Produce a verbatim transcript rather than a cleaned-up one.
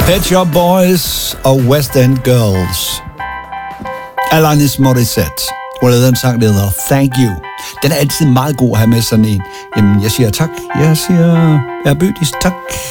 Pet Shop Boys og West End Girls. Alanis Morissette. Hun har lavet en sang, der hedder Thank You. Den er altid meget god at have med sådan en. Jamen, jeg siger tak. Jeg siger, jeg er bødis tak.